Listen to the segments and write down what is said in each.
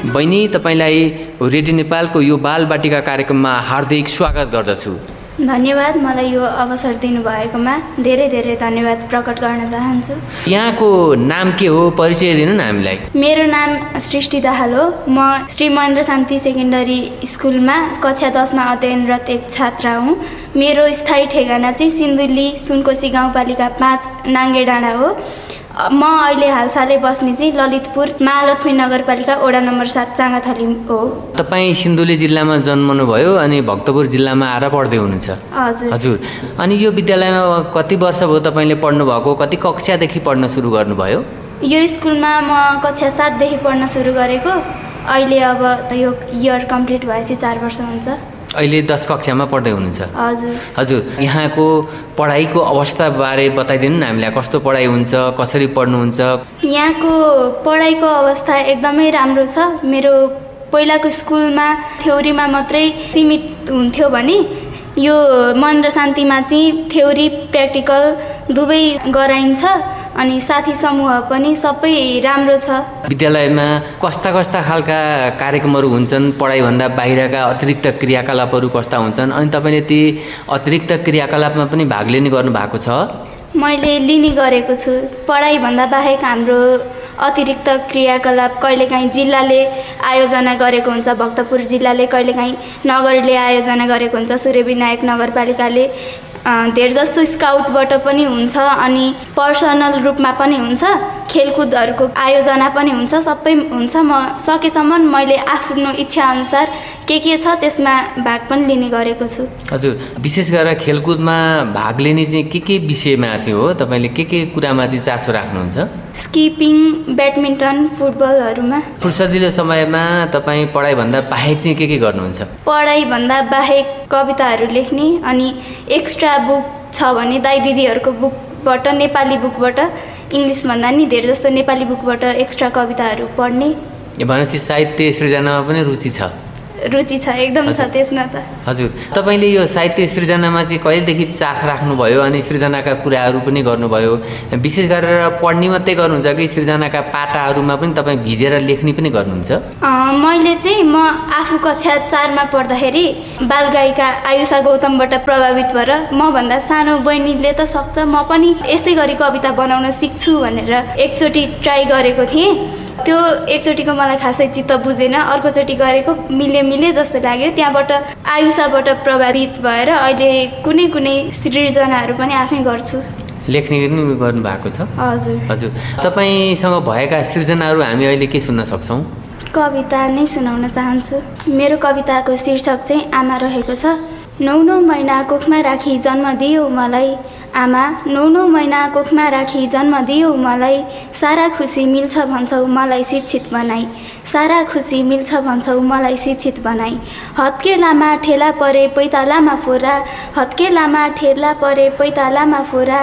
बहिनी, तपाईँलाई रेडियो नेपालको यो बालबाटिका कार्यक्रममा हार्दिक स्वागत गर्दछु। धन्यवाद। मलाई यो अवसर दिनुभएकोमा धेरै धेरै धन्यवाद प्रकट गर्न चाहन्छु। यहाँको नाम के हो, परिचय दिनु न हामीलाई। मेरो नाम सृष्टि दाहाल हो। म श्री महेन्द्र शान्ति सेकेन्डरी स्कुलमा कक्षा 10 मा अध्ययनरत एक छात्रा हुँ। मेरो स्थायी ठेगाना चाहिँ सिन्धुली सुनकोशी गाउँपालिका 5 नाङ्गे डाँडा हो। म अहिले हालसालै बस्ने चाहिँ ललितपुर महालक्ष्मी नगरपालिका वडा नम्बर 7 चाँगाथली हो। तपाईँ सिन्धुली जिल्लामा जन्मनुभयो अनि भक्तपुर जिल्लामा आएर पढ्दै हुनुहुन्छ? हजुर। अनि यो विद्यालयमा कति वर्ष भयो तपाईँले पढ्नुभएको? कति कक्षादेखि पढ्न सुरु गर्नुभयो? यो स्कुलमा म कक्षा 7 देखि पढ्न सुरु गरेको। अहिले अब यो इयर कम्प्लिट भएपछि 4 वर्ष हुन्छ। अहिले 10 कक्षामा पढ्दै हुनुहुन्छ? हजुर। यहाँको पढाइको अवस्थाबारे बताइदिनु न हामीलाई। कस्तो पढाइ हुन्छ, कसरी पढ्नुहुन्छ? यहाँको पढाइको अवस्था एकदमै राम्रो छ। मेरो पहिलाको स्कुलमा थ्योरीमा मात्रै सीमित हुन्थ्यो भने यो महेन्द्र शान्तिमा चाहिँ थ्योरी प्र्याक्टिकल दुवै गराइन्छ अनि साथी समूह पनि सबै राम्रो छ। विद्यालयमा कस्ता कस्ता खालका कार्यक्रमहरू हुन्छन्? पढाइभन्दा बाहिरका अतिरिक्त क्रियाकलापहरू कस्ता हुन्छन्? अनि तपाईँले ती अतिरिक्त क्रियाकलापमा पनि भाग लिने गर्नु भएको छ? मैले लिने गरेको छु। पढाइभन्दा बाहेक हाम्रो अतिरिक्त क्रियाकलाप कहिलेकाहीँ जिल्लाले आयोजना गरेको हुन्छ, भक्तपुर जिल्लाले, कहिलेकाहीँ नगरले आयोजना गरेको हुन्छ, सूर्यविनायक नगरपालिकाले। धेर जस्तो स्काउटबाट पनि हुन्छ अनि पर्सनल रूपमा पनि हुन्छ। खेलकुदहरूको आयोजना पनि हुन्छ, सबै हुन्छ। म सकेसम्म मैले आफ्नो इच्छाअनुसार के छ त्यसमा भाग पनि लिने गरेको छु। हजुर। विशेष गरेर खेलकुदमा भाग लिने चाहिँ के विषयमा चाहिँ हो? तपाईँले के कुरामा चाहिँ चासो राख्नुहुन्छ? Skipping, badminton, फुटबलहरूमा। फुर्सदिलो समयमा तपाईँ पढाइभन्दा बाहेक चाहिँ के गर्नुहुन्छ? पढाइभन्दा बाहेक कविताहरू लेख्ने अनि एक्स्ट्रा बुक छ भने दाइ दिदीहरूको बुकबाट, नेपाली बुकबाट, इङ्ग्लिसभन्दा नि धेरै जस्तो नेपाली बुकबाट एक्स्ट्रा कविताहरू पढ्ने। भनेपछि साहित्य सृजनामा पनि रुचि छ? रुचि छ, एकदम छ त्यसमा त। हजुर। तपाईँले यो साहित्य सृजनामा चाहिँ कहिलेदेखि चाख राख्नुभयो अनि सृजनाका कुराहरू पनि गर्नुभयो? विशेष गरेर पढ्ने मात्रै गर्नुहुन्छ कि सृजनाका पाटाहरूमा पनि तपाईँ भिजेर लेख्ने पनि गर्नुहुन्छ? मैले चाहिँ म आफू कक्षा 4 मा पढ्दाखेरि बालगायिका आयुषा गौतमबाट प्रभावित भएर मभन्दा सानो बहिनीले त सक्छ, म पनि यस्तै गरी कविता बनाउन सिक्छु भनेर एकचोटि ट्राई गरेको थिएँ। त्यो एकचोटिको मलाई खासै चित्त बुझेन। अर्कोचोटि गरेको मिले जस्तो लाग्यो। त्यहाँबाट आयुषाबाट प्रभावित भएर अहिले कुनै सृजनाहरू पनि आफै गर्छु। लेख्ने पनि गर्नु भएको छ? हजुर। तपाईँसँग भएका सृजनाहरू हामी अहिले के सुन्न सक्छौँ? कविता नै सुनाउन चाहन्छु। मेरो कविताको शीर्षक चाहिँ आमा रहेको छ। 9 महिना कोखमा राखी जन्म दियो मलाई आमा, 9 महिना कोखमा राखी जन्म दियो मलाई। सारा खुसी मिल्छ भन्छौ मलाई शिक्षित बनाई, सारा खुसी मिल्छ भन्छौ मलाई शिक्षित बनाई। हत्केलामा ठेला परे पैतालामा फोरा, हत्केलामा ठेला परे पैतालामा फोरा।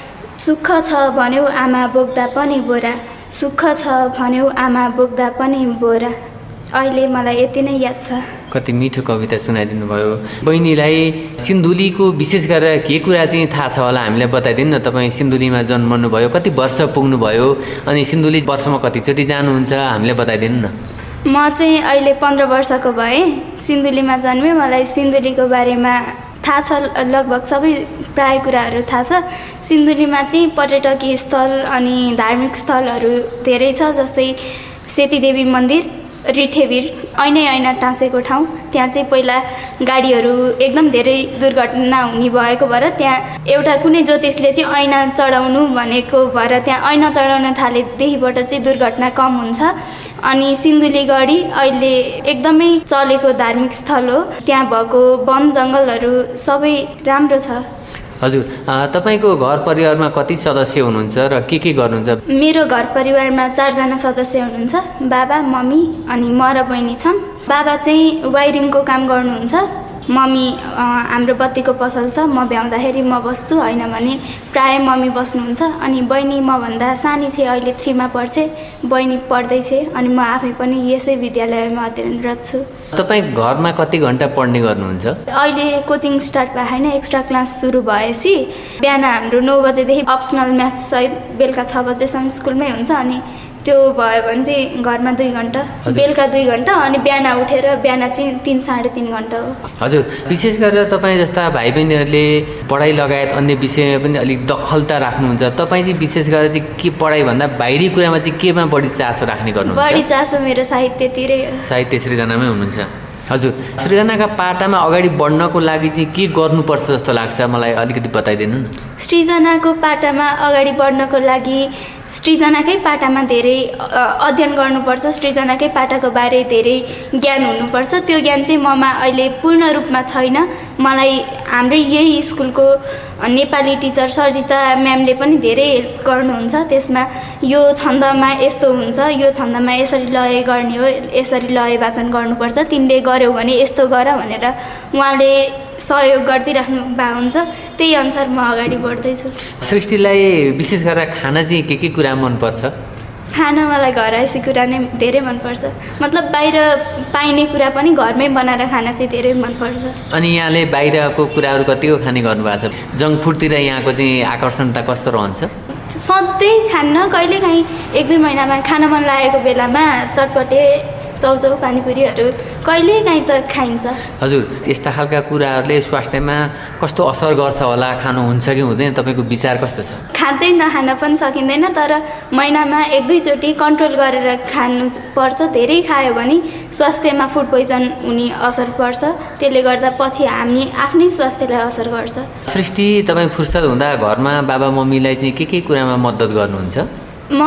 सुख छ भन्यौ आमा बोक्दा पनि बोरा, सुख छ भन्यौ आमा बोक्दा पनि बोरा। अहिले मलाई यति नै याद छ। कति मिठो कविता सुनाइदिनु भयो। बहिनीलाई सिन्धुलीको विशेष गरेर के कुरा चाहिँ थाहा छ होला हामीलाई बताइदिनु न। तपाईँ सिन्धुलीमा जन्मनुभयो, कति वर्ष पुग्नुभयो अनि सिन्धुली वर्षमा कतिचोटि जानुहुन्छ हामीलाई बताइदिनु न। म चाहिँ अहिले 15 वर्षको भएँ। सिन्धुलीमा जन्मेँ। मलाई सिन्धुलीको बारेमा थाहा छ, लगभग सबै प्राय कुराहरू थाहा छ। सिन्धुलीमा चाहिँ पर्यटकीय स्थल अनि धार्मिक स्थलहरू धेरै छ, जस्तै सेतीदेवी मन्दिर, रिठेवीर, ऐना टाँसेको ठाउँ। त्यहाँ चाहिँ पहिला गाडीहरू एकदम धेरै दुर्घटना हुने भएको भएर त्यहाँ एउटा कुनै ज्योतिषले चाहिँ ऐना चढाउनु भनेको भएर त्यहाँ ऐना चढाउन थालेदेखिबाट चाहिँ दुर्घटना कम हुन्छ। अनि सिन्धुली गढी अहिले एकदमै चलेको धार्मिक स्थल हो। त्यहाँ भएको वन जङ्गलहरू सबै राम्रो छ। हजुर। तपाईँको घर परिवारमा कति सदस्य हुनुहुन्छ र के गर्नुहुन्छ? मेरो घर परिवारमा 4 जना सदस्य हुनुहुन्छ। बाबा, मम्मी अनि म र बहिनी छौँ। बाबा चाहिँ वायरिङको काम गर्नुहुन्छ। मम्मी हाम्रो बत्तीको पसल छ। म भ्याउँदाखेरि म बस्छु, होइन भने प्राय मम्मी बस्नुहुन्छ। अनि बहिनी मभन्दा सानी छ, अहिले 3 मा पढ्छे। बहिनी पढ्दैछ अनि म आफै पनि यसै विद्यालयमा अध्ययनरत छु। तपाईँ घरमा कति घन्टा पढ्ने गर्नुहुन्छ? अहिले कोचिङ स्टार्ट भएको छैन। एक्स्ट्रा क्लास सुरु भएपछि बिहान हाम्रो 9 बजेदेखि अप्सनल म्याथ सहित बेलुका 6 बजेसम्म स्कुलमै हुन्छ। अनि त्यो भयो भने चाहिँ घरमा 2 घन्टा, बेलुका 2 घन्टा, अनि बिहान उठेर बिहान चाहिँ 3-3.5 घन्टा हो। हजुर, विशेष गरेर तपाईँ जस्ता भाइ बहिनीहरूले पढाइ लगायत अन्य विषयमा पनि अलिक दखलता राख्नुहुन्छ। तपाईँ चाहिँ विशेष गरेर चाहिँ के पढाइभन्दा बाहिरी कुरामा चाहिँ केमा बढी चासो राख्ने गर्नुहुन्छ? बढी चासो मेरो साहित्यतिरै हो। साहित्य सृजनामै हुनुहुन्छ। हजुर, सृजनाका पाटामा अगाडि बढ्नको लागि चाहिँ के गर्नुपर्छ जस्तो लाग्छ, मलाई अलिकति बताइदिनु न। सृजनाको पाटामा अगाडि बढ्नको लागि सृजनाकै पाटामा धेरै अध्ययन गर्नुपर्छ, सृजनाकै पाटाको बारे धेरै ज्ञान हुनुपर्छ। त्यो ज्ञान चाहिँ ममा अहिले पूर्ण रूपमा छैन। मलाई हाम्रै यही स्कुलको नेपाली टिचर सरिता म्यामले पनि धेरै हेल्प गर्नुहुन्छ। त्यसमा यो छन्दमा यस्तो हुन्छ, यो छन्दमा यसरी लय गर्ने हो, यसरी लय वाचन गर्नुपर्छ, तिमीले गर्यौ भने यस्तो गर भनेर उहाँले सहयोग गरिदिइराख्नु भएको हुन्छ। त्यही अनुसार म अगाडि बढ्दैछु। सृष्टिलाई विशेष गरेर खाना चाहिँ के कुरा मनपर्छ? खाना मलाई घरैसी कुरा नै धेरै मनपर्छ। मतलब बाहिर पाइने कुरा पनि घरमै बनाएर खाना चाहिँ धेरै मनपर्छ। अनि यहाँले बाहिरको कुराहरू कतिको खाने गर्नुभएको छ? जङ्क फुडतिर यहाँको चाहिँ आकर्षणता कस्तो रहन्छ? सधैँ खान्न, कहिलेकाहीँ 1-2 महिनामा खान मन लागेको बेलामा चटपटे चाउचाउ पानीपुरीहरू कहिलेकाहीँ त खाइन्छ। हजुर, यस्ता खालका कुराहरूले स्वास्थ्यमा कस्तो असर गर्छ होला, खानुहुन्छ कि हुँदैन, तपाईँको विचार कस्तो छ? खाँदै नखान पनि सकिँदैन, तर महिनामा 1-2 चोटि कन्ट्रोल गरेर खानुपर्छ। धेरै खायो भने स्वास्थ्यमा फुड पोइजन हुने असर पर्छ। त्यसले गर्दा पछि हामी आफ्नै स्वास्थ्यलाई असर गर्छ। सृष्टि, तपाईँ फुर्सद हुँदा घरमा बाबा मम्मीलाई चाहिँ के कुरामा मद्दत गर्नुहुन्छ? म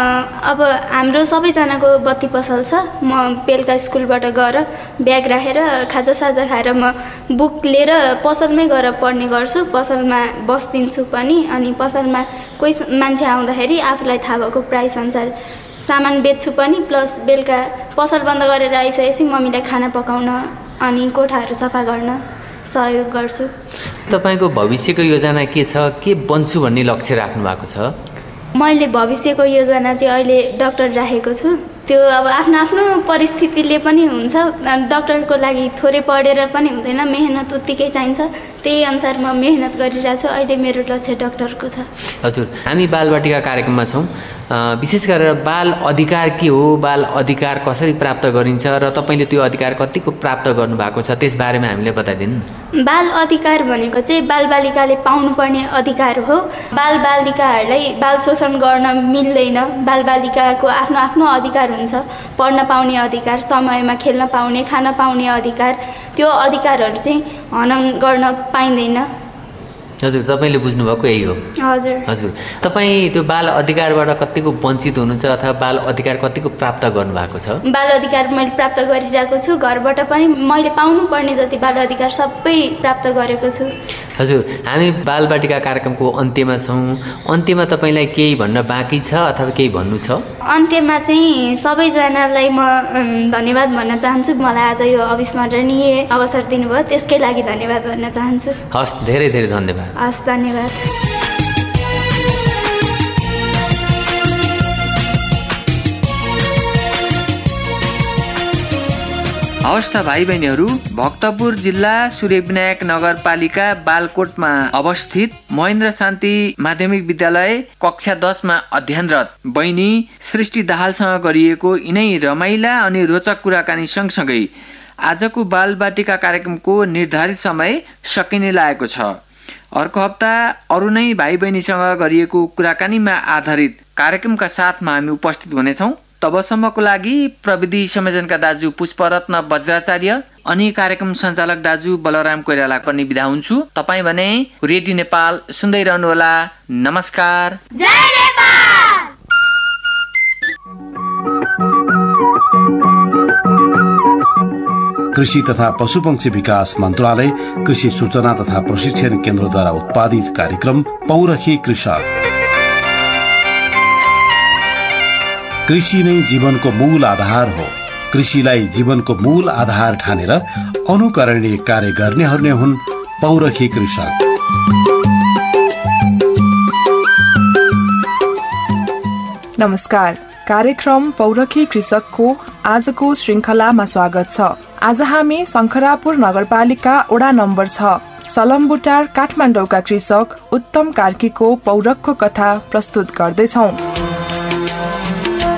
अब हाम्रो सबैजनाको बत्ती पसल छ। म बेलुका स्कुलबाट गएर ब्याग राखेर खाजासाजा खाएर म बुक लिएर पसलमै गएर पढ्ने गर्छु। पसलमा बस्दिन्छु पनि, अनि पसलमा कोही मान्छे आउँदाखेरि आफूलाई थाहा भएको प्राइस अनुसार सामान बेच्छु पनि। प्लस बेलुका पसल बन्द गरेर आइसकेपछि मम्मीलाई खाना पकाउन अनि कोठाहरू सफा गर्न सहयोग गर्छु। तपाईँको भविष्यको योजना के छ? के बन्छु भन्ने लक्ष्य राख्नु भएको छ? मैले भविष्यको योजना चाहिँ अहिले डक्टर राखेको छु। त्यो अब आफ्नो आफ्नो परिस्थितिले पनि हुन्छ। डक्टरको लागि थोरै पढेर पनि हुँदैन, मेहनत उत्तिकै चाहिन्छ। त्यही अनुसार म मेहनत गरिरहेको छु। अहिले मेरो लक्ष्य डक्टरको छ। हजुर, हामी बालबाटिका कार्यक्रममा छौँ। विशेष गरेर बाल अधिकार के हो, बाल अधिकार कसरी प्राप्त गरिन्छ र तपाईँले त्यो अधिकार कतिको प्राप्त गर्नुभएको छ, त्यस बारेमा हामीले बताइदिनु। बाल अधिकार भनेको चाहिँ बालबालिकाले पाउनुपर्ने अधिकार हो। बालबालिकाहरूलाई बाल शोषण गर्न मिल्दैन। बालबालिकाको आफ्नो आफ्नो अधिकार हुन्छ। पढ्न पाउने अधिकार, समयमा खेल्न पाउने, खान पाउने अधिकार, त्यो अधिकारहरू चाहिँ हनन गर्न पाइँदैन। हजुर, तपाईँले बुझ्नुभएको यही हो? हजुर। हजुर, तपाईँ त्यो बाल अधिकारबाट कतिको वञ्चित हुनुहुन्छ अथवा बाल अधिकार कतिको प्राप्त गर्नुभएको छ? बाल अधिकार मैले प्राप्त गरिरहेको छु। घरबाट पनि मैले पाउनुपर्ने जति बाल अधिकार सबै प्राप्त गरेको छु। हजुर, हामी बालबाटिका कार्यक्रमको अन्त्यमा छौँ। अन्त्यमा तपाईँलाई केही भन्न बाँकी छ अथवा केही भन्नु छ? अन्त्यमा चाहिँ सबैजनालाई म धन्यवाद भन्न चाहन्छु। मलाई आज यो अविस्मरणीय अवसर दिनुभयो, त्यसकै लागि धन्यवाद भन्न चाहन्छु। हस्, धेरै धेरै धन्यवाद। हस्, धन्यवाद। हवस् त भाइ बहिनीहरू, भक्तपुर जिल्ला सूर्यविनायक नगरपालिका बालकोटमा अवस्थित महेन्द्र शान्ति माध्यमिक विद्यालय कक्षा 10 मा अध्ययनरत बहिनी सृष्टि दाहालसँग गरिएको यिनै रमाइला अनि रोचक कुराकानी सँगसँगै आजको बालबाटिका कार्यक्रमको निर्धारित समय सकिने लागेको छ। अर्को हप्ता अरू नै भाइ बहिनीसँग गरिएको कुराकानीमा आधारित कार्यक्रमका साथमा हामी उपस्थित हुनेछौँ। तबसम्मको लागि प्रविधि संयोजनका दाजु पुष्परत्न वज्राचार्य अनि कार्यक्रम सञ्चालक दाजु बलराम कोइराला पनि बिदा हुन्छु। तपाईँ भने रेडियो नेपाल सुन्दै रहनुहोला। नमस्कार। जय नेपाल। कृषि तथा पशुपक्षी विकास मन्त्रालय, कृषि सूचना तथा प्रशिक्षण केन्द्रद्वारा उत्पादित कार्यक्रम पौरखी कृषक। कृषि नै जीवनको मूल आधार हो। कृषिलाई जीवनको मूल आधार ठानेर अनुकरणीय कार्य गर्नेहरू हुन् पौरखी कृषक। नमस्कार, कार्यक्रम पौरखी कृषकको आजको श्रृंखलामा स्वागत छ। आज हामी शंखरापुर नगरपालिका वडा नम्बर 6 सलमबुटार काठमाडौँका कृषक उत्तम कार्कीको पौरखको कथा प्रस्तुत गर्दैछौँ।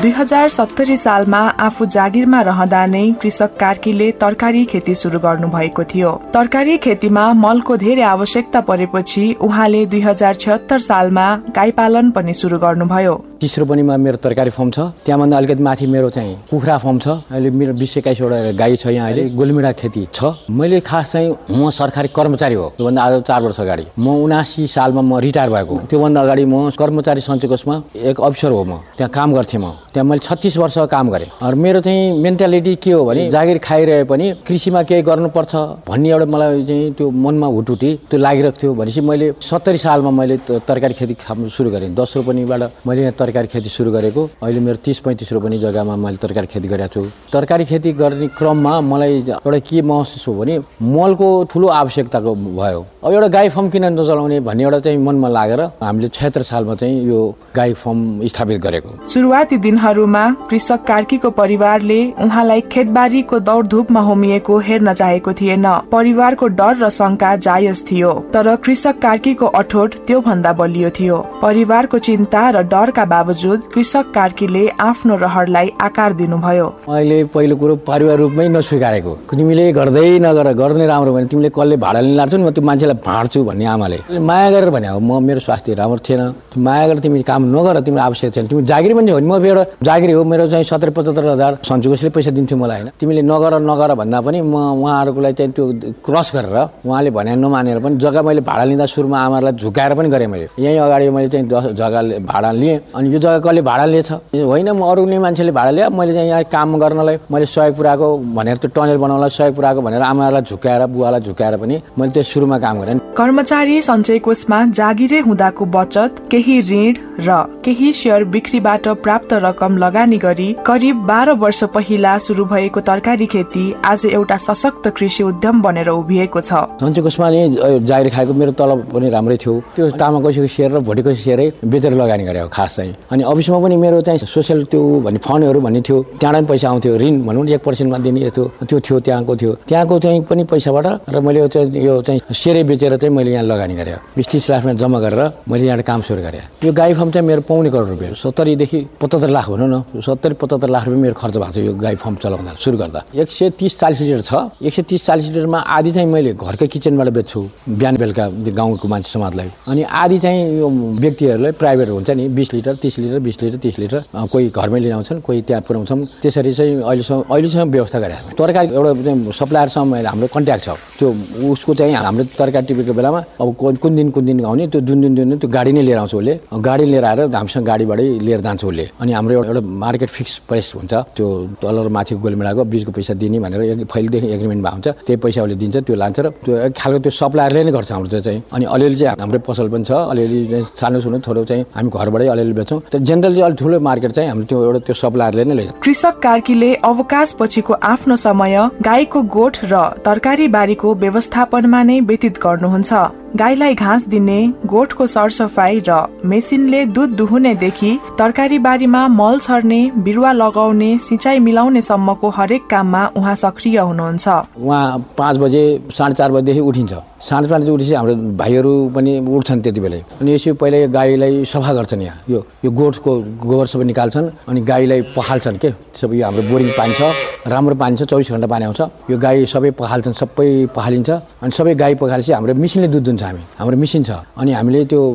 2070 सालमा आफू जागिरमा रहँदा नै कृषक कार्कीले तरकारी खेती सुरु गर्नु भएको थियो। तरकारी खेतीमा मलको धेरै आवश्यकता परेपछि उहाँले 2076 सालमा गाई पालन पनि सुरु गर्नुभयो। तेस्रो पनि मेरो तरकारी फर्म छ, त्यहाँभन्दा अलिकति माथि मेरो चाहिँ कुखुरा फर्म छ। अहिले मेरो 20-21वटा गाई छ। यहाँ अहिले गोलमिडा खेती छ। मैले खास चाहिँ म सरकारी कर्मचारी हो। त्योभन्दा आज 4 वर्ष अगाडि म 79 सालमा म रिटायर भएको। त्योभन्दा अगाडि म कर्मचारी सञ्चय कोषमा एक अफिसर हो। म त्यहाँ काम गर्थेँ। त्यहाँ मैले 36 वर्ष काम गरेँ। र मेरो चाहिँ मेन्टालिटी के हो भने जागिर खाइरहे पनि कृषिमा केही गर्नुपर्छ भन्ने एउटा मलाई चाहिँ त्यो मनमा हुटुटी त्यो लागिरहेको थियो। भनेपछि मैले 70 सालमा मैले तरकारी खेती सुरु गरेँ। 10 रोपनीबाट मैले यहाँ तरकारी खेती सुरु गरेको। अहिले मेरो 30-35 रोपनी जग्गामा मैले तरकारी खेती गरेको छु। तरकारी खेती गर्ने क्रममा मलाई एउटा के महसुस हो भने मलको ठुलो आवश्यकताको भयो। अब एउटा गाई फर्म किन नचलाउने भन्ने एउटा चाहिँ मनमा लागेर हामीले 76 सालमा चाहिँ यो गाई फर्म स्थापित गरेको। सुरुवाती दिनहरूमा कृषक कार्कीको परिवारले उहाँलाई खेतबारीको दौडधुपमा होमिएको हेर्न चाहेको थिएन। परिवारको डर र शंका जायज थियो, तर कृषक कार्कीको अठोट त्यो भन्दा बलियो थियो। परिवारको चिन्ता र डरका बावजुद कृषक कार्कीले आफ्नो रहरलाई आकार दिनुभयो। अहिले पहिलो कुरो परिवार रूपमै नस्वीकारेको। तिमीले गर्दै नगर गर्दै राम्रो भने तिमीले कसले भाडा लिन लाग्छौ नि, म त्यो मान्छेलाई भाँड्छु भन्ने आमाले माया गरेर भने हो। म मेरो स्वास्थ्य राम्रो थिएन, माया गरेर तिमी काम नगर, तिम्रो आवश्यक थिएन। तिमी जागिर पनि हो नि, म एउटा जागिरी हो। मेरो चाहिँ 70-75 हजार सञ्चयकोषले पैसा दिन्थ्यो मलाई होइन। तिमीले नगर भन्दा पनि म उहाँहरूलाई चाहिँ त्यो क्रस गरेर उहाँले भने नमानेर पनि जग्गा मैले भाडा लिँदा सुरुमा आमालाई झुकाएर पनि गरेँ। मैले यहीँ अगाडि मैले चाहिँ 10 जग्गा भाडा लिएँ। अनि यो जग्गा कसले भाडा लिएछ होइन, म अरूले मान्छेले भाडा लिएँ। मैले चाहिँ यहाँ काम गर्नलाई मैले सहयोग पुऱ्याएको भनेर त्यो टनल बनाउनलाई सहयोग पुऱ्याएको भनेर आमालाई झुकाएर बुवालाई झुकाएर पनि मैले त्यो सुरुमा काम गरेँ। कर्मचारी सञ्चय कोषमा जागिरे हुँदाको बचत, केही ऋण र केही सेयर बिक्रीबाट प्राप्त रकम लगानी गरी करिब 12 वर्ष पहिला सुरु भएको तरकारी खेती आज एउटा सशक्त कृषि उद्यम बनेर उभिएको छ। सञ्चय कोषमा नि जागिर खाएको मेरो तलब पनि राम्रै थियो। त्यो तामाकोसीको सेयर र भोटेको सेयरै बेचेर लगानी गरेको खास चाहिँ। अनि अफिसमा पनि मेरो चाहिँ सोसियल त्यो भन्ने फन्डहरू भन्ने थियो, त्यहाँबाट पनि पैसा आउँथ्यो। ऋण भनौँ 1% दिने त्यो थियो, त्यहाँको चाहिँ पनि पैसाबाट र मैले यो चाहिँ सेयरै बेचेर चाहिँ मैले यहाँ लगानी गरेँ। 20-30 लाखमा जम्मा गरेर मैले यहाँ काम सुरु गरेँ। यो गाई फर्म चाहिँ मेरो 5 करोड रुपियाँ 70 देखि 75 लाख भनौँ न, 70-75 लाख रुपियाँ मेरो खर्च भएको छ यो गाई फर्म चलाउँदा सुरु गर्दा। 130-40 लिटर छ। 130-40 लिटरमा आधी चाहिँ मैले घरकै किचनबाट बेच्छु बिहान बेलुका गाउँको मान्छे समाजलाई। अनि आधी चाहिँ यो व्यक्तिहरूलाई प्राइभेट हुन्छ नि 20 लिटर 30 लिटर 20 लिटर 30 लिटर कोही घरमै लिन आउँछन्, कोही त्यहाँ पुऱ्याउँछौँ। त्यसरी चाहिँ अहिलेसम्म व्यवस्था गरेँ हामी। तरकारी एउटा सप्लायरसँग हाम्रो कन्ट्याक्ट छ। त्यो उसको चाहिँ हाम्रो तरकारी टिपेको बेलामा अब कुन दिन आउने त्यो जुन दिन त्यो गाडी नै लिएर आउँछ। उसले गाडी लिएर आएर हामीसँग गाडीबाटै लिएर जान्छ उसले। अनि हाम्रो एउटा मार्केट फिक्स प्राइस हुन्छ। त्यो तल र माथिको गोलमिडाको बीचको पैसा दिने भनेर पहिलेदेखि एग्रिमेन्ट भएको हुन्छ। त्यही पैसा उसले दिन्छ, त्यो लान्छ र त्यो एक खालको त्यो सप्लायरले नै गर्छ हाम्रो चाहिँ। अनि अलिअलि चाहिँ हाम्रो पसल पनि छ, अलिअलि सानो थोरो चाहिँ हामी घरबाटै अलिअलि बेच्छौँ। त्यो जेनरली अलिक ठुलो मार्केट चाहिँ हाम्रो त्यो एउटा त्यो सप्लायरले नै ल्यान्छ। कृषक कार्कीले अवकाश पछिको आफ्नो समय गाईको गोठ र तरकारी बारीको व्यवस्थापनमा नै व्यतीत गर्नुहुन्छ। गाईलाई घाँस दिने, गोठको सरसफाई र मेसिनले दूध दुहुनेदेखि तरकारी बारीमा मल छर्ने, बिरुवा लगाउने, सिँचाइ मिलाउने सम्मको हरेक काममा उहाँ सक्रिय हुनुहुन्छ। उहाँ 5 बजे 4:30 बजेदेखि उठिन्छ। 5:30 बजे उठेपछि हाम्रो भाइहरू पनि उठ्छन् त्यति बेला। अनि यसो पहिला गाईलाई सफा गर्छन्। यहाँ यो गोठको गोबर सबै निकाल्छन् अनि गाईलाई पखाल्छन् के सबै। यो हाम्रो बोरिङ पानी छ, राम्रो पानी छ, 24 घण्टा पानी आउँछ। यो गाई सबै पखाल्छन्, सबै पखालिन्छ। अनि सबै गाई पखालेपछि हाम्रो मिसिनले दुध दुन्छ। हाम्रो मिसिन छ। अनि हामीले त्यो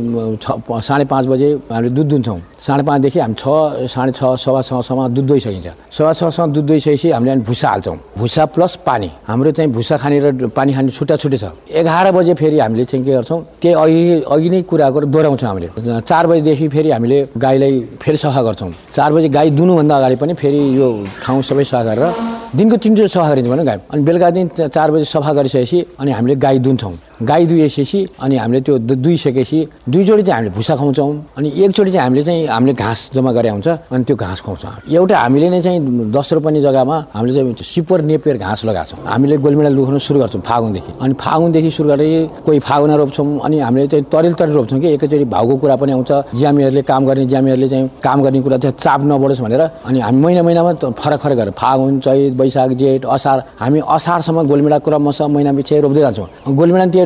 5:30 बजे हामीले दुध दुन्छौँ। 5:30 देखि हामी 6, 6:30, 6:15 दुध दुइसकिन्छ। 6:15 दुध दुइसकेपछि हामीले अनि भुसा हाल्छौँ। भुसा प्लस पानी। हाम्रो चाहिँ भुसा खाने र पानी खाने छुट्टा छ। 11 बजे फेरि हामीले चाहिँ के गर्छौँ, त्यही अघि नै कुराको दोहोऱ्याउँछौँ हामीले। 4 बजेदेखि फेरि हामीले गाईलाई फेरि सफा गर्छौँ। 4 बजे गाई दुनुभन्दा अगाडि पनि फेरि यो ठाउँ सबै सफा गरेर दिनको 3 चोटि सफा गरिन्छ भनौँ गाई। अनि बेलुका दिन 4 बजे सफा गरिसकेपछि अनि हामीले गाई दुन्छौँ। गाई दुइसकेपछि अनि हामीले त्यो दुइसकेपछि 2 चोटि चाहिँ हामीले भुसा खुवाउँछौँ। अनि 1 चोटि चाहिँ हामीले घाँस जम्मा गरे हुन्छ अनि त्यो घाँस खुवाउँछौँ। एउटा हामीले नै चाहिँ 10 रोपनी जग्गामा हामीले चाहिँ सिपर नेपियर घाँस लगाएको छौँ। हामीले गोलमिडा लुखाउन सुरु गर्छौँ फागुनदेखि। अनि फागुनदेखि सुरु गरेर कोही फागुना रोप्छौँ। अनि हामीले चाहिँ तरिल रोप्छौँ कि एकैचोटि भाउको कुरा पनि आउँछ। ज्यामीहरूले काम गर्ने ज्यामीहरूले चाहिँ काम गर्ने कुरा चाहिँ चाप नबढोस् भनेर अनि हामी महिनामा फरक गरेर फागुन, चैत, वैशाख, जेठ, असार हामी असारसम्म गोलमिडा क्रमशः महिना पछि रोप्दै जान्छौँ। गोलमिडा त्यो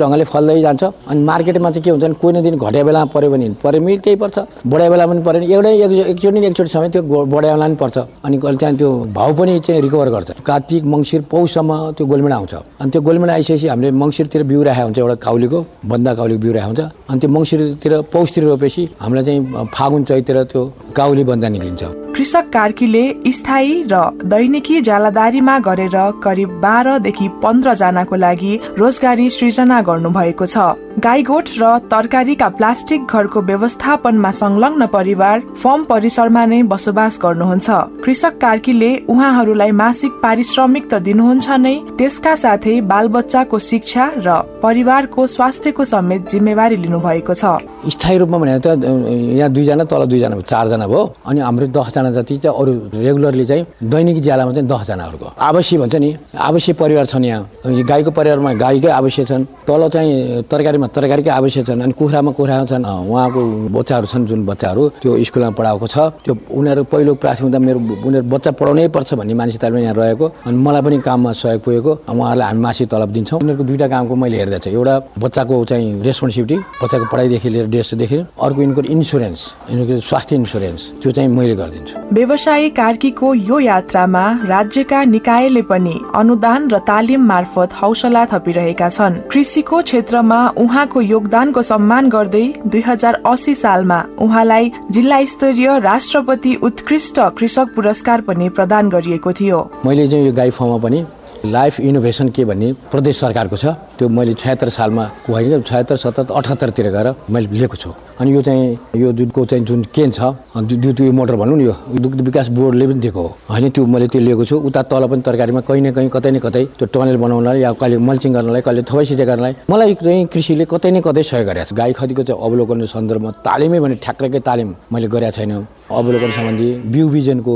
ढङ्गले फल्दै जान्छ अनि मार्केटमा चाहिँ के हुन्छ भने कुनै दिन घट्या बेलामा पऱ्यो भने मिल त्यही पर्छ, बढ्या बेला पनि पऱ्यो भने एकचोटि समय त्यो बढ्या बेला पनि पर्छ अनि त्यहाँ त्यो भाउ पनि चाहिँ रिकभर गर्छ। कार्तिक मङ्सिर पौषसम्म त्यो गोलमेडा आउँछ अनि त्यो गोलमेडा आइसकेपछि हामीले मङ्सिरतिर बिउ राखेको हुन्छ, एउटा काउलीको बन्दा काउलीको बिउ राखेको हुन्छ अनि त्यो मङ्सिरतिर पौषतिर रोपेपछि हामीलाई चाहिँ फागुन चैततिर त्यो काउली बन्दा निक्लिन्छ। कृषक कार्कीले स्थायी र दैनिकी जालादारीमा गरेर करिब 12 देखि 15 जनाको लागि रोजगारी सृजना गर्नुभएको छ। गाईगोठ र तरकारीका प्लास्टिक घरको व्यवस्थापनमा संलग्न परिवार फर्म परिसरमा नै बसोबास गर्नुहुन्छ। कृषक कार्कीले उहाँहरूलाई मासिक पारिश्रमिक त दिनुहुन्छ नै, त्यसका साथै बालबच्चाको शिक्षा र परिवारको स्वास्थ्यको समेत जिम्मेवारी लिनु भएको छ। स्थायी रूपमा भने त यहाँ 2 जना तल 2 जना 4 जना भयो अनि हाम्रो 10 जना जति चाहिँ अरू रेगुलरली चाहिँ दैनिकी ज्यालामा चाहिँ 10 जनाहरूको आवश्यक भन्छ नि, आवश्यक परिवार छन्। यहाँ गाईको परिवारमा गाईकै आवश्यक छन्, तल चाहिँ तरकारीकै आवश्यक छन् अनि कुखुरामा छन्। उहाँको बच्चाहरू छन्, जुन बच्चाहरू त्यो स्कुलमा पढाएको छ त्यो उनीहरू पहिलो प्राथमिकता उनीहरू बच्चा पढाउनै पर्छ भन्ने मानसिकताले यहाँ रहेको अनि मलाई पनि काममा सहयोग पुगेको। उहाँहरूलाई हामी मासिक तलब दिन्छौँ। उनीहरूको 2टा कामको मैले हेर्दै छु, एउटा बच्चाको चाहिँ रेस्पोन्सिबिलिटी, बच्चाको पढाइदेखि लिएर ड्रेसदेखि, अर्को यिनको इन्सुरेन्स, यिनको स्वास्थ्य इन्सुरेन्स त्यो चाहिँ मैले गरिदिन्छु। व्यवसायी कार्कीको यो यात्रामा राज्यका निकायले पनि अनुदान र तालिम मार्फत हौसला थपिरहेका छन्। कृषिको क्षेत्रमा उहाँको योगदानको सम्मान गर्दै 2080 सालमा उहाँलाई जिल्ला स्तरीय राष्ट्रपति उत्कृष्ट कृषक पुरस्कार पनि प्रदान गरिएको थियो। मैले चाहिँ यो गाई फर्ममा पनि लाइफ इनोभेसन के भन्ने प्रदेश सरकारको छ, त्यो मैले 76 सालमा होइन 76, 77, 78 तिर गएर मैले लिएको छु। अनि यो चाहिँ यो दुधको चाहिँ जुन केन छ दुध मोटर भनौँ न, यो दुग्ध विकास बोर्डले पनि दिएको हो होइन, त्यो मैले त्यो लिएको छु। उता तल पनि तरकारीमा कहीँ न कहीँ कतै न कतै त्यो टनल बनाउनलाई या कहिले मल्चिङ गर्नलाई, कहिले थोरै सिँचाइ गर्नलाई मलाई चाहिँ कृषिले कतै न कतै सहयोग गरेको छ। गाई खतीको चाहिँ अवलोकन सन्दर्भमा तालिमै भने ठ्याक्कै तालिम मैले गरेको छैन। अवलोकन सम्बन्धी बिउ बिजनको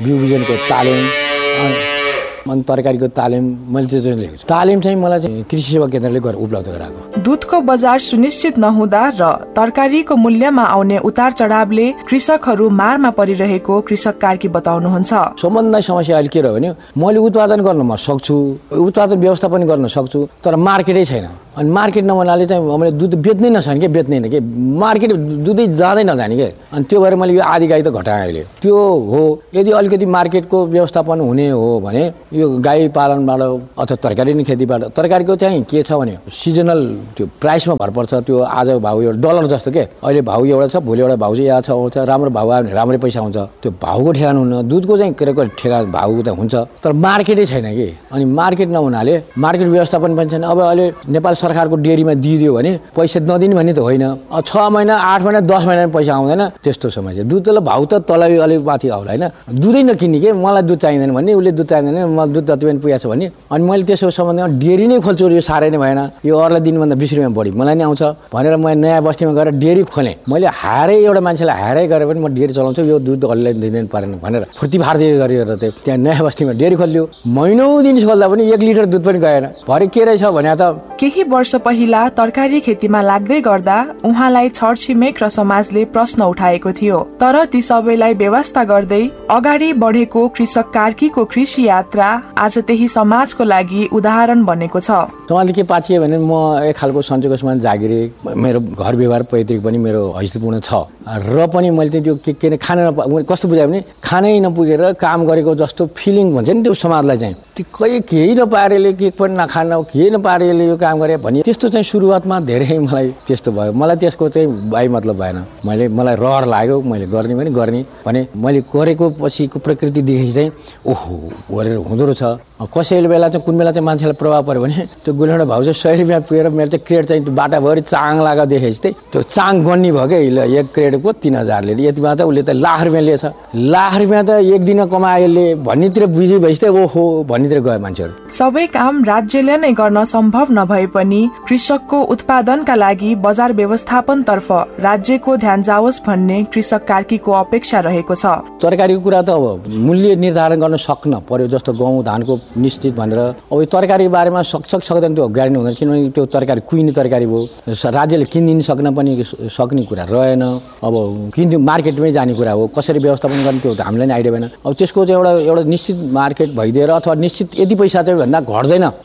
तालिम अनि तरकारीको तालिम मैले त्यो लिएको छु। तालिम चाहिँ मलाई चाहिँ कृषि सेवा केन्द्रले उपलब्ध गराएको। दुधको बजार सुनिश्चित नहुँदा र तरकारीको मूल्यमा आउने उतार चढावले कृषकहरू मारमा परिरहेको कृषक कार्की बताउनुहुन्छ। सबभन्दा समस्या अहिले के रह्यो भने मैले उत्पादन गर्न म सक्छु, उत्पादन व्यवस्थापन गर्न सक्छु, तर मार्केटै छैन। अनि मार्केट नहुनाले चाहिँ मैले दुध बेच्नै नछन् कि बेच्दैन कि मार्केट दुधै जाँदै नजाने के। अनि त्यो भएर मैले यो आधी गाई त घटाएँ अहिले। त्यो हो यदि अलिकति मार्केटको व्यवस्थापन हुने हो भने यो गाई पालनबाट अथवा तरकारी नै खेतीबाट, तरकारीको चाहिँ के छ भने सिजनल त्यो प्राइसमा भर पर्छ। त्यो आज भाउ एउटा डलर जस्तो के, अहिले भाउ एउटा छ, भोलि एउटा भाउ चाहिँ यहाँ छ आउँछ, राम्रो भाउ आयो भने राम्रै पैसा हुन्छ। त्यो भाउको ठेगान हुन्न, दुधको चाहिँ ठेगा भाउ त हुन्छ तर मार्केटै छैन कि। अनि मार्केट नहुनाले मार्केट व्यवस्थापन पनि छैन। अब अहिले नेपाल सरकारको डेरीमा दिइदियो भने पैसा नदिने भन्ने त होइन, 6 महिना 8 महिना 10 महिना पैसा आउँदैन, त्यस्तो समय चाहिँ दुध तल भाउ त तल अलिक माथि आउला होइन, दुधै नकिन्ने के, मलाई दुध चाहिँदैन भन्ने, उसले दुध चाहिँदैन मलाई दुध जति पनि पुगेको छ भने। अनि मैले त्यसको सम्बन्धमा डेरी नै खोल्छु, यो साह्रै नै भएन, यो अरूलाई दिनुभन्दा 20 रुपियाँ बढी मलाई नै आउँछ भनेर मैले नयाँ बस्तीमा गएर डेरी खोलेँ। मैले हारै एउटा मान्छेलाई हारै गरेर पनि म डेरी चलाउँछु, यो दुध अरूलाई दिनु परेन भनेर फुर्तीफार्ती गरेर चाहिँ त्यहाँ नयाँ बस्तीमा डेरी खोलियो। महिनौ दिन खोल्दा पनि 1 लिटर दुध पनि गएन। भरे के रहेछ भने त केही वर्ष पहिला तरकारी खेतीमा लाग्दै गर्दा उहाँलाई छरछिमेक र समाजले प्रश्न उठाएको थियो, तर ती सबैलाई व्यवस्था गर्दै अगाडि बढेको कृषक कार्कीको कृषि यात्रा आज त्यही समाजको लागि उदाहरण बनेको छ। समाजले के पाचियो भने म एक खालको सन्चोको समान जागिरे, मेरो घर व्यवहार पैतृक पनि मेरो हैसियतपूर्ण छ र पनि मैले त्यो के खान कस्तो बुझायो भने खानै नपुगेर काम गरेको जस्तो फिलिङ भन्छ नि त्यो समाजलाई चाहिँ, त्यो केही नपारेले के पनि नखान केही नपारेले यो काम गरे भने त्यस्तो चाहिँ सुरुवातमा धेरै मलाई त्यस्तो भयो। मलाई त्यसको चाहिँ भाइ मतलब भएन, मलाई रहर लाग्यो, मैले गर्ने भने मैले गरेको पछिको प्रकृति देखेँ चाहिँ ओहो गरेर हुँदो रहेछ। कसैले बेला चाहिँ कुन बेला चाहिँ मान्छेलाई प्रभाव पऱ्यो भने त्यो गुलिउँडा भाउ चाहिँ 100 रुपियाँ पुगेर मेरो चाहिँ क्रेड चाहिँ बाटाभरि चाङ लागा देखेपछि चाहिँ त्यो चाङ गन्नी भयो क्या, एक क्रेडको 3000 ले यतिमा त उसले त लाख रुपियाँ लिएछ, लाख रुपियाँ त एक दिन कमाएले भन्नेतिर बुझी भएपछि त ओहो भन्नेतिर गयो मान्छेहरू। सबै काम राज्यले नै गर्न सम्भव नभए पनि कृषकको उत्पादनका लागि बजार व्यवस्थापन तर्फ राज्यको ध्यान जाओस् भन्ने कृषक कार्कीको अपेक्षा रहेको छ। तरकारीको कुरा त अब मूल्य निर्धारण गर्न सक्न पर्यो, जस्तो गहुँ धानको निश्चित भनेर अब यो तरकारी बारेमा सक्दैन त्यो ग्यारेन्टी हुँदैन, किनभने त्यो तरकारी कुहिने तरकारी भयो, राज्यले किनिदिन सक्ने कुरा रहेन। अब किन्नु मार्केटमै जाने कुरा हो, कसरी व्यवस्थापन गर्ने त्यो हामीलाई नै आइडिया भएन। अब त्यसको चाहिँ एउटा निश्चित मार्केट भइदिएर अथवा निश्चित यति पैसा चाहिँ भन्दा घट्दैन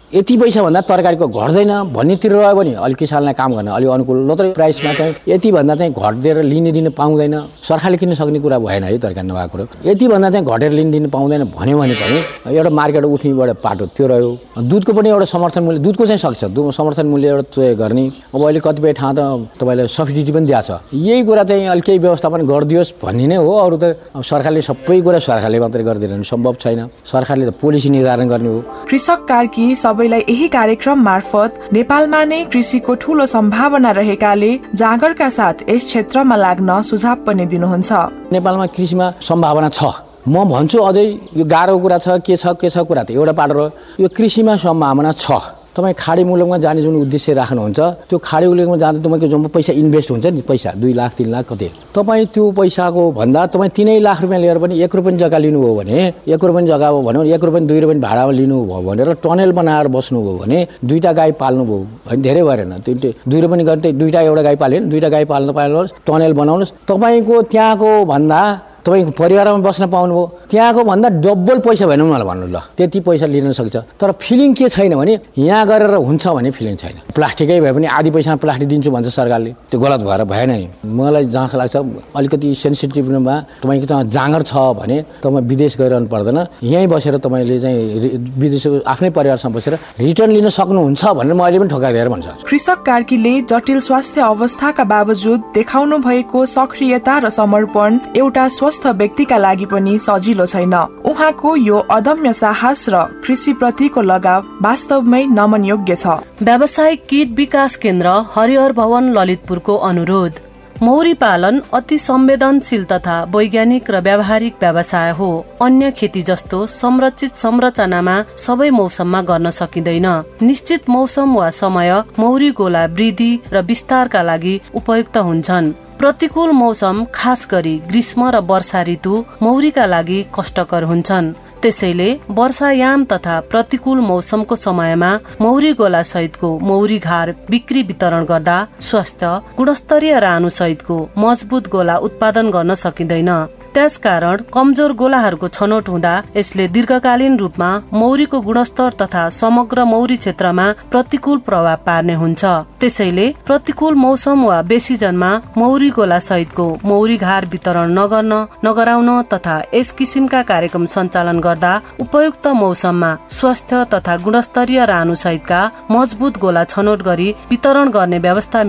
यति पैसा भन्दा तरकारीको घट्दैन भन्नेतिर रह्यो भने अलिक किसानलाई काम गर्न अलिक अनुकूल, नत्र प्राइसमा चाहिँ यति भन्दा चाहिँ घटिदिएर लिने दिन पाउँदैन। सरकारले किन्न सक्ने कुरा भएन है तरकारी नभएको कुरो। यति भन्दा चाहिँ घटेर लिने दिन पाउँदैन भन्यो भने पनि एउटा मार्केट उठ्नेबाट पाटो त्यो रह्यो। दुधको पनि एउटा समर्थन मूल्य, दुधको चाहिँ सक्छ समर्थन मूल्य एउटा तय गर्ने। अब अहिले कतिपय ठाउँ त तपाईँलाई सब्सिडी पनि दिएको छ। यही कुरा चाहिँ अलिक केही व्यवस्थापन गरिदियोस् भन्ने नै हो। अरू त सरकारले सबै कुरा सरकारले मात्रै गरिदिनु सम्भव छैन। सरकारले त पोलिसी निर्धारण गर्ने हो। कृषक कार्की सबैलाई यही कार्यक्रम मार्फत नेपालमा नै कृषिको ठूलो सम्भावना रहेकाले जागरका साथ यस क्षेत्रमा लाग्न सुझाव पनि दिनुहुन्छ। नेपालमा कृषिमा सम्भावना छ। म भन्छु अझै यो गाह्रो कुरा छ के छ कुरा त एउटा पाटो र यो कृषिमा सम्भावना छ। तपाईँ खाडी मुलुकमा जाने जुन उद्देश्य राख्नुहुन्छ त्यो खाडी मुलुकमा जाँदा तपाईँको जुन पैसा इन्भेस्ट हुन्छ नि, पैसा 2 लाख 3 लाख कति, तपाईँ त्यो पैसाको भन्दा तपाईँ 3 लाख रुपियाँ लिएर पनि 1 रुपियाँ जग्गा लिनुभयो भने 1 रुपियाँ जग्गा हो भने 1 रुपियाँ 2 रुपियाँ भाडामा लिनुभयो भनेर टनेल बनाएर बस्नुभयो भने 2टा गाई पाल्नुभयो होइन, धेरै भएन। 2 रुपियाँ गर्ने 2टा एउटा गाई पाल्यो भने 2टा गाई पाल्न पाल्नुहोस्, टनेल बनाउनुहोस्। तपाईँको त्यहाँको भन्दा तपाईँको परिवारमा बस्न पाउनुभयो, त्यहाँको भन्दा डबल पैसा भएन मलाई भन्नु ल, त्यति पैसा लिन सक्छ। तर फिलिङ के छैन भने यहाँ गरेर हुन्छ भने फिलिङ छैन। प्लास्टिकै भए पनि आधी पैसामा प्लास्टिक दिन्छु भन्छ सरकारले, त्यो गलत भएर भएन नि। मलाई जहाँ लाग्छ अलिकति सेन्सिटिभमा तपाईँको चाहिँ जाँगर छ भने तपाईँ विदेश गइरहनु पर्दैन, यहीँ बसेर तपाईँले चाहिँ विदेश आफ्नै परिवारसँग बसेर रिटर्न लिन सक्नुहुन्छ भनेर म अहिले पनि ठोक्काएर भन्छ। कृषक कार्कीले जटिल स्वास्थ्य अवस्थाका बावजुद देखाउनु भएको सक्रियता र समर्पण एउटा स्वस्थ व्यक्तिका लागि पनि सजिलो छैन। उहाँको यो अदम्य साहस र कृषि प्रतिको लगाव वास्तवमै नमन योग्य छ। व्यावसायिक कीट विकास केन्द्र हरिहर भवन ललितपुरको अनुरोध। मौरी पालन अति संवेदनशील तथा वैज्ञानिक र व्यावहारिक व्यवसाय हो। अन्य खेती जस्तो संरचित संरचनामा सबै मौसममा गर्न सकिँदैन। निश्चित मौसम वा समय मौरी गोला वृद्धि र विस्तारका लागि उपयुक्त हुन्छन्। प्रतिकूल मौसम खास गरी ग्रीष्म र वर्षा ऋतु मौरीका लागि कष्टकर हुन्छन्। त्यसैले वर्षायाम तथा प्रतिकूल मौसमको समयमा मौरी गोला सहितको मौरी घार बिक्री वितरण गर्दा स्वस्थ गुणस्तरीय रानु सहितको मजबुत गोला उत्पादन गर्न सकिँदैन। त्यसकारण कमजोर गोलाहरूको छनौट हुँदा यसले दीर्घकालीन रूपमा मौरीको गुणस्तर तथा समग्र मौरी क्षेत्रमा प्रतिकूल प्रभाव पार्ने हुन्छ। त्यसैले प्रतिकूल मौसम वा बेसिजनमा मौरी गोला सहितको मौरी घार वितरण नगराउन तथा यस किसिमका कार्यक्रम सञ्चालन गर्दा उपयुक्त मौसममा स्वस्थ तथा गुणस्तरीय रानु सहितका मजबुत गोला छनौट गरी वितरण गर्ने व्यवस्था